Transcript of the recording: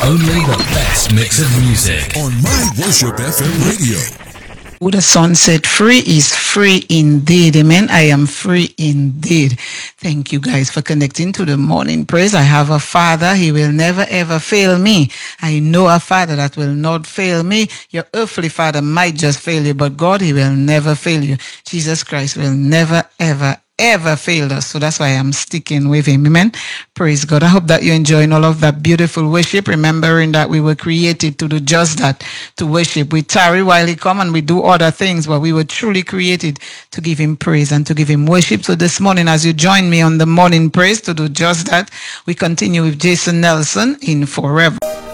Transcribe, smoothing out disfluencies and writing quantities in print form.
Only the best mix of music on My Worship FM Radio. Who the Son set free is free indeed. Amen. I am free indeed. Thank you guys for connecting to the morning praise. I have a Father. He will never ever fail me. I know a Father that will not fail me. Your earthly father might just fail you, but God, He will never fail you. Jesus Christ will never ever failed us. So that's why I'm sticking with Him. Amen. Praise God. I hope that you're enjoying all of that beautiful worship, remembering that we were created to do just that, to worship. We tarry while He come and we do other things, but we were truly created to give Him praise and to give Him worship. So this morning, as you join me on the morning praise to do just that, we continue with Jason Nelson in Forever.